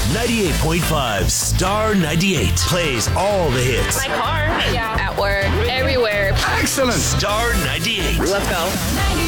98.5 Star 98 plays all the hits. My car. Yeah. At work. Everywhere. Excellent. Star 98. Let's go.